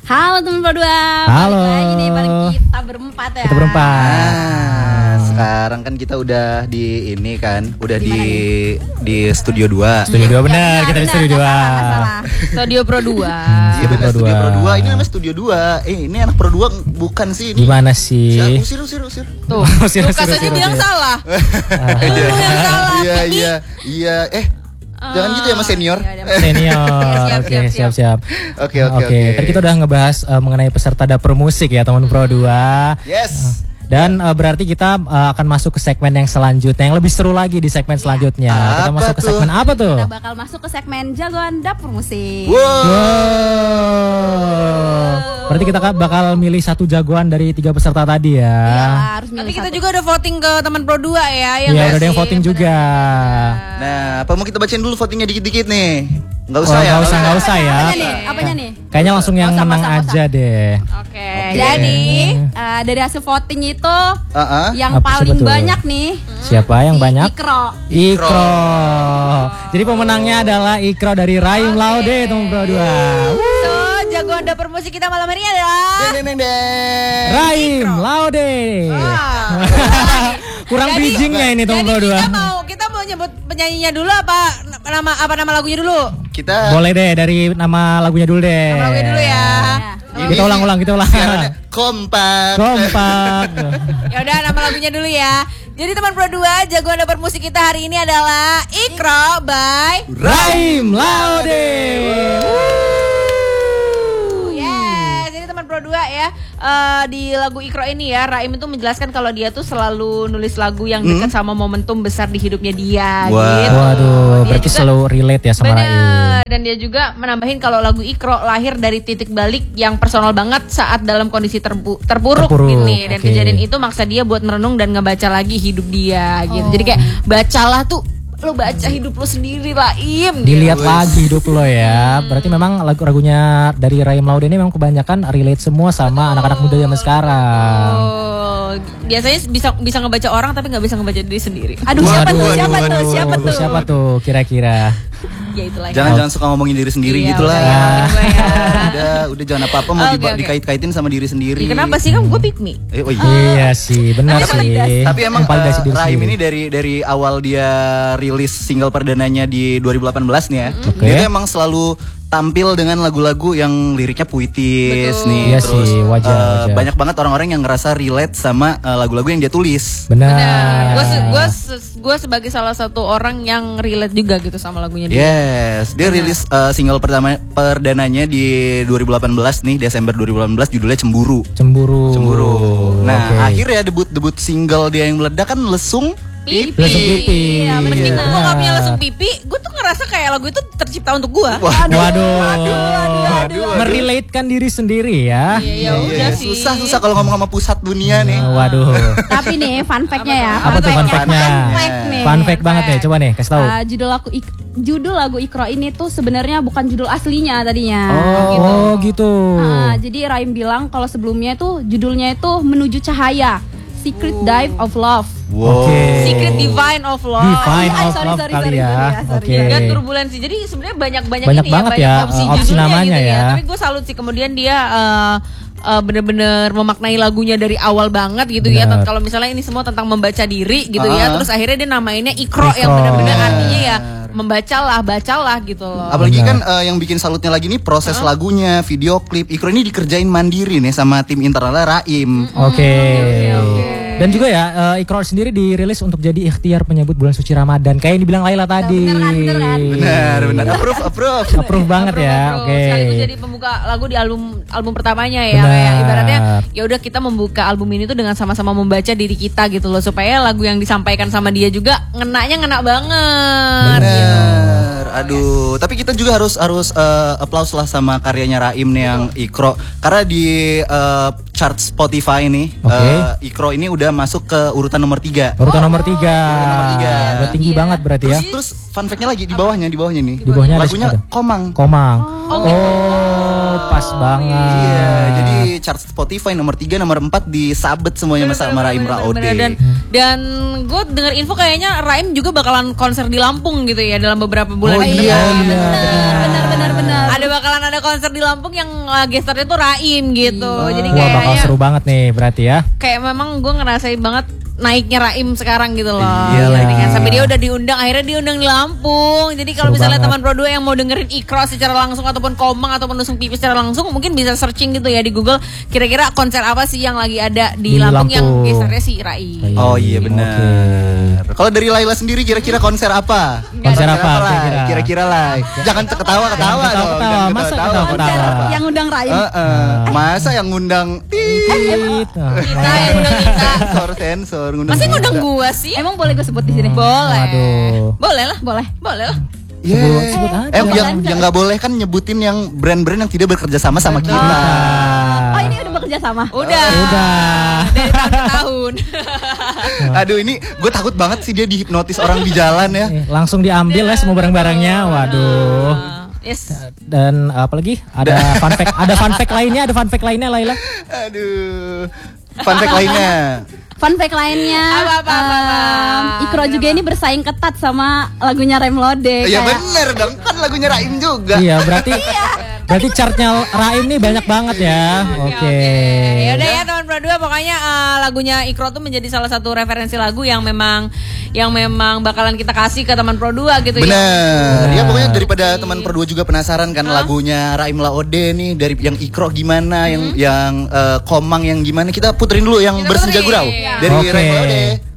Halo teman berdua. Halo. Balik lagi nih bareng kita berempat ya. Kita berempat. Sekarang kan kita udah di ini kan, udah di Studio 2. Studio 2 benar, kita di Studio 2. Salah. Studio Pro 2. Iya benar, Studio Studio Pro 2. 2. Ini namanya Studio 2. Ini anak Pro 2 bukan sih ini. Gimana sih? Usir. Tuh, Usir. Lukas aja bilang salah. Lu yang salah. Iya. Jangan gitu ya Mas Senior. Senior. Oke, siap. Oke. Tadi kita udah ngebahas mengenai peserta dapur musik ya teman Pro 2. Yes. Dan berarti kita akan masuk ke segmen yang selanjutnya, yang lebih seru lagi di segmen selanjutnya. Kita Apa masuk ke tuh? segmen apa tuh? Kita bakal masuk ke segmen jagoan dapur musik. Wow. Berarti kita bakal milih satu jagoan dari 3 peserta tadi ya. Iyalah, harus milih Tapi kita satu. juga udah voting ke teman Pro 2 ya. Iya, udah ada yang voting juga. Nah, apa mau kita bacain dulu votingnya dikit-dikit nih? Enggak Oh, usah ya. nggak usah ya. Apanya nih? Kayaknya langsung yang Nggak usah, menang nggak usah. aja deh. Oke. Jadi dari hasil voting itu yang Apa paling betul? banyak nih Siapa yang banyak? Ikro. Jadi pemenangnya adalah Ikro dari Raim Laude teman Pro 2. So, jagoan dapur musik kita malam hari adalah Deng. Raim Laude. Kurang bridgingnya ini teman Pro 2. kita mau nyebut penyanyinya dulu apa nama lagunya dulu? Kita Boleh deh dari nama lagunya dulu deh. Nama lagunya dulu ya. Kita ulang. siarannya kompak. Ya udah nama lagunya dulu ya. Jadi teman Pro 2, jagoan dapur musik kita hari ini adalah Ikro by Raim Laude. Yes, ini teman Pro 2 ya. Di lagu Ikro ini ya, Raim itu menjelaskan kalau dia tuh selalu nulis lagu yang dekat sama momentum besar di hidupnya dia Wow. gitu. Waduh, Dia berarti juga- selalu relate ya sama Raim. Bener. Dan dia juga menambahin kalau lagu Ikro lahir dari titik balik yang personal banget saat dalam kondisi terpuruk ini. Dan oke. kejadian itu maksa dia buat merenung dan ngebaca lagi hidup dia gitu. Jadi kayak bacalah tuh, lo baca hidup lo sendiri lah Im. Dilihat gitu. lagi hidup lo ya. Berarti memang lagunya dari Raim Laude ini memang kebanyakan relate semua sama anak-anak muda zaman sekarang. Oh, biasanya bisa ngebaca orang tapi nggak bisa ngebaca diri sendiri. Aduh, siapa Waduh, tuh? siapa tuh kira-kira? Ya itulah. Jangan suka ngomongin diri sendiri Iya, gitu lah. udah, ngomongin gue ya. Udah jangan apa-apa mau Oke, oke. dikait-kaitin sama diri sendiri. Ya, kenapa sih kan gue pick me? Oh iya. Iya sih, benar Tapi sih. Tapi emang Validasi diri Raim sendiri. ini dari awal dia rilis single perdananya di 2018 nih ya. Oke. Dia tuh emang selalu tampil dengan lagu-lagu yang liriknya puitis nih. Iya Terus sih, wajar. banyak banget orang-orang yang ngerasa relate sama lagu-lagu yang dia tulis. Benar. Gue sebagai salah satu orang yang relate juga gitu sama lagunya dia. Yes, dia rilis single perdananya di 2018 nih, Desember 2018, judulnya Cemburu. Nah, Oke. akhirnya debut single dia yang meledak kan Lesung Pipi. Lesung pipi. Iya, meskipun Iya. gue gak punya lesung pipi, gue tuh ngerasa kayak lagu itu tercipta untuk gue. Waduh. Merelatekan diri sendiri ya. Ya udah sih. Susah kalau ngomong sama pusat dunia nih. Waduh. Tapi nih fun fact-nya ya. Apa tuh fun fact-nya? nih. Fun fact banget nih, coba nih kasih tahu. Judul lagu Ikro ini tuh sebenarnya bukan judul aslinya tadinya. Oh gitu. Jadi Raim bilang kalau sebelumnya itu judulnya itu Menuju Cahaya, Secret Dive of Love. Wow. Oke. Secret Divine of Love. Divine of sorry, Love sorry, kali sorry, ya. sorry. Oke. Dan turbulensi. Jadi sebenarnya banyak Banyak ini banget banyak ya, opsi opsi judulnya namanya gitu ya. Tapi gue salut sih kemudian dia bener-bener memaknai lagunya dari awal banget gitu ya. Bener. Kalau misalnya ini semua tentang membaca diri gitu ya. Terus akhirnya dia namainnya Ikro Ikro. yang bener-bener artinya ya bacalah gitu loh. Apalagi kan yang bikin salutnya lagi nih proses lagunya, video klip. Ikro ini dikerjain mandiri nih sama tim internalnya Raim. Oke. Dan juga ya Ikro sendiri dirilis untuk jadi ikhtiar penyambut bulan suci Ramadan. Kayak yang dibilang Laila tadi. Bener kan? Benar. Approve. Approve banget ya. Oke. Sekaligus jadi pembuka lagu di album pertamanya ya. Benar. Kayak ibaratnya ya udah kita membuka album ini tuh dengan sama-sama membaca diri kita gitu loh, supaya lagu yang disampaikan sama dia juga ngena banget. Bener. Aduh, tapi kita juga harus applause lah sama karyanya Raim nih yang Ikro. Karena di chart Spotify nih, Ikro ini udah masuk ke urutan nomor 3. Urutan nomor 3. Nomor 3. Udah tinggi banget berarti ya. Terus fun fact-nya lagi di bawahnya nih. Di bawahnya ada lagunya siapa? Komang. Oh, pas banget. Iya, jadi chart Spotify nomor 3, nomor 4 disabet semuanya sama Raim Laude. Dan gue denger info kayaknya Raim juga bakalan konser di Lampung gitu ya dalam beberapa bulan Oh ini. iya, Benar. bakalan ada konser di Lampung yang gestarnya tuh Raim gitu. Jadi Wah, bakal kayaknya seru banget nih berarti ya. kayak memang gue ngerasain banget naiknya Raim sekarang gitu loh. Iyalah. Jadi kan sampai dia udah diundang, akhirnya diundang di Lampung. Jadi kalau Seru misalnya banget. teman Pro 2 yang mau dengerin Ikro secara langsung ataupun Komang ataupun Nusung Pipis secara langsung, mungkin bisa searching gitu ya di Google kira-kira konser apa sih yang lagi ada di Di Lampung yang Lampung. gestarnya si Raim. Oh iya benar. Kalau dari Laila sendiri kira-kira konser apa? Konser apa Lai? kira-kira? Kira-kira lah. Jangan ketawa-ketawa dong. ketawa-ketawa. Jangan Masa ketawa-ketawa. ketawa-ketawa? Yang undang Raim. Masa yang ngundang Kita yang undang kita. sensor ngundang. Masih ngundang kita. gua sih? Emang boleh gue sebut di sini? Boleh. Waduh. Boleh lah. Boleh. Boleh lah. Yeah. Sebut aja. Yang nggak boleh kan nyebutin yang brand-brand yang tidak bekerja sama sama kita. Oh ini udah bekerja sama. Udah. Dari tahun ke tahun. Aduh ini gue takut banget sih dia dihipnotis orang di jalan ya. Langsung diambil ya semua barang-barangnya. Waduh. Yes. Dan apalagi ada fun fact lainnya Laila. Aduh. Fun fact lainnya. Fun fact lainnya, Apa. Ikro juga ini bersaing ketat sama lagunya Raim Lode. Ya kayak- bener dong, kan lagunya Raim juga. Iya, berarti chartnya Raim nih banyak banget ya. Oke. Ya udah ya teman Pro 2, pokoknya lagunya Ikro tuh menjadi salah satu referensi lagu yang memang bakalan kita kasih ke teman Pro 2 gitu ya. Bener. Ya pokoknya daripada teman Pro 2 juga penasaran kan lagunya Raim Laode nih dari yang Ikro gimana, yang Komang yang gimana, kita puterin dulu yang Kita bersenja puterin. gurau Iya. dari Oke. Raim Laode.